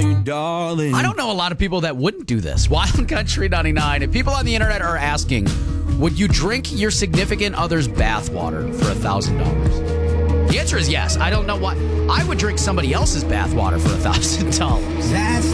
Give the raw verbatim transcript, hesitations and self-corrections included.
you, darling. I don't know a lot of people that wouldn't do this. Wild Country ninety-nine. If people on the internet are asking, would you drink your significant other's bathwater for one thousand dollars? The answer is yes. I don't know why. I would drink somebody else's bathwater for one thousand dollars. That's